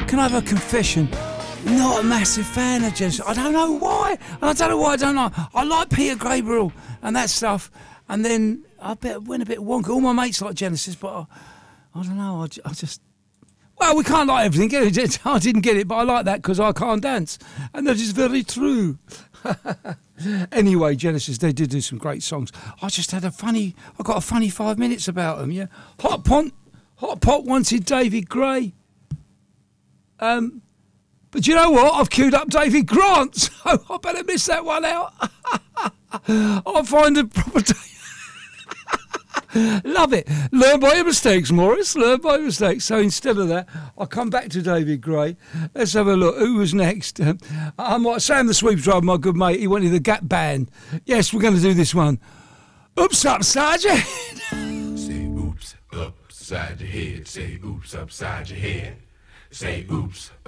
can I have a confession? Not a massive fan of Genesis. I don't know why. I don't know why I don't like. I like Peter Gabriel and that stuff. And then I went a bit wonky. All my mates like Genesis, but I don't know. I just... Well, we can't like everything. I didn't get it, but I like that because I can't dance. And that is very true. Anyway, Genesis, they did do some great songs. I got a funny 5 minutes about them, yeah. Hot Pot wanted David Gray. But you know what? I've queued up David Grant, so I better miss that one out. I'll find a proper day. Love it. Learn by your mistakes, Morris. Learn by your mistakes. So instead of that, I'll come back to David Gray. Let's have a look. Who was next? Sam the Sweep Driver, my good mate. He wanted the Gap Band. Yes, we're going to do this one. Oops, upside your head. Say oops, upside your head. Say oops, upside your head. Say oops,